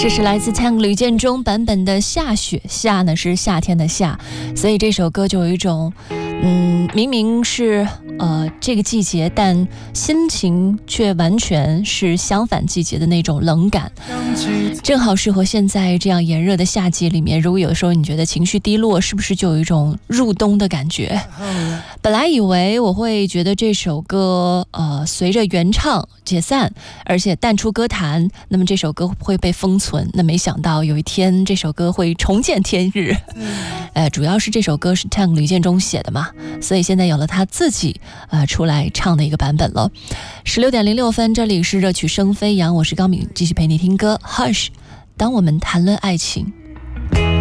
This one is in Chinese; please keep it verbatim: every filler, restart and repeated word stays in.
这是来自 Tank 吕建中版本的下雪，夏呢是夏天的夏，所以这首歌就有一种嗯，明明是呃这个季节，但心情却完全是相反季节的那种冷感，正好适合现在这样炎热的夏季里面。如果有的时候你觉得情绪低落，是不是就有一种入冬的感觉？本来以为我会觉得这首歌呃随着原唱解散，而且淡出歌坛，那么这首歌会被封存，那没想到有一天这首歌会重见天日。呃，主要是这首歌是 Tank 吕建中写的嘛，所以现在有了他自己呃出来唱的一个版本了。十六点零六分，这里是热曲声飞扬，我是高敏，继续陪你听歌。Hush， 当我们谈论爱情。